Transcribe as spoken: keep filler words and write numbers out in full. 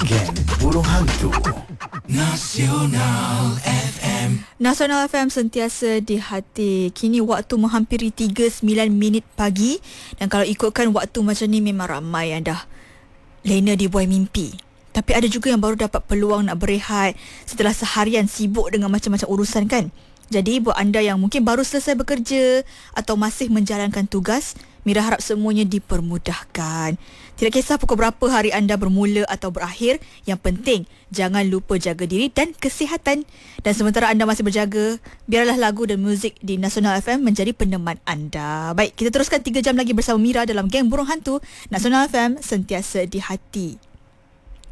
Geng Burung Hantu Nasional F M. Nasional F M sentiasa di hati. Kini waktu menghampiri tiga puluh sembilan minit pagi. Dan kalau ikutkan waktu macam ni, memang ramai yang dah lena dibuai mimpi. Tapi ada juga yang baru dapat peluang nak berehat setelah seharian sibuk dengan macam-macam urusan kan. Jadi buat anda yang mungkin baru selesai bekerja atau masih menjalankan tugas, Mira harap semuanya dipermudahkan. Tidak kisah pukul berapa hari anda bermula atau berakhir, yang penting jangan lupa jaga diri dan kesihatan. Dan sementara anda masih berjaga, biarlah lagu dan muzik di Nasional F M menjadi peneman anda. Baik, kita teruskan tiga jam lagi bersama Mira dalam Geng Burung Hantu. Nasional F M sentiasa di hati.